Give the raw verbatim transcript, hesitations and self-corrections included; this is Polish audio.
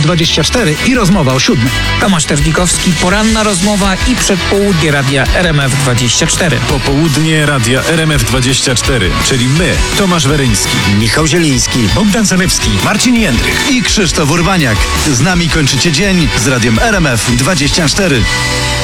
dwadzieścia cztery i rozmowa o siódmej. Tomasz Terlikowski, poranna rozmowa i przedpołudnie radia R M F dwadzieścia cztery. Popołudnie radia R M F dwadzieścia cztery, czyli my, Tomasz Weryński, Michał Zieliński, Bogdan Zalewski, Marcin Jędrych i Krzysztof Urbaniak. Z nami kończycie dzień z radiem R M F dwadzieścia cztery.